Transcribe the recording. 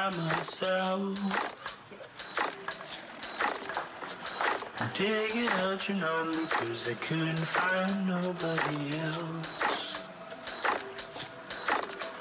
by myself. Dig it out your number, cause I couldn't find nobody else.